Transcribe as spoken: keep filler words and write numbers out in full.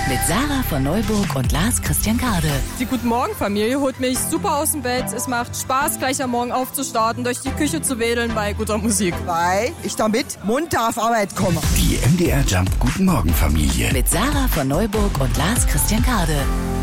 Mit Sarah von Neuburg und Lars Christian Kade. Die Guten Morgen Familie holt mich super aus dem Bett. Es macht Spaß, gleich am Morgen aufzustarten, durch die Küche zu wedeln bei guter Musik. Weil ich damit munter auf Arbeit komme. Die M D R Jump Guten Morgen Familie. Mit Sarah von Neuburg und Lars Christian Kade.